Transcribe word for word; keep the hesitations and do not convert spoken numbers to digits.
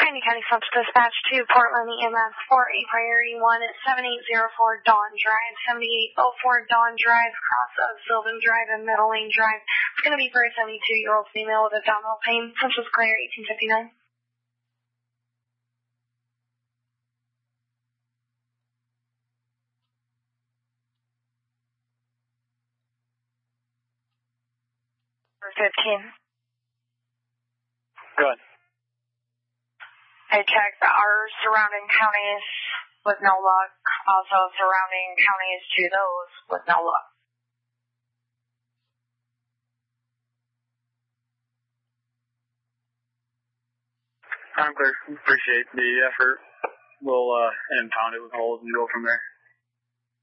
Miami County Central Dispatch to Portland E M S for a priority one at seventy-eight oh four Dawn Drive, seventy-eight oh four Dawn Drive, cross of Sylvan Drive and Middle Lane Drive. It's going to be for a seventy-two-year-old female with abdominal pain. Central's clear, eighteen fifty-nine. fifteen. Good. I checked our surrounding counties with no luck, also surrounding counties to those with no luck. I'm clear. Appreciate the effort. We'll uh, impound it with holes and go from there.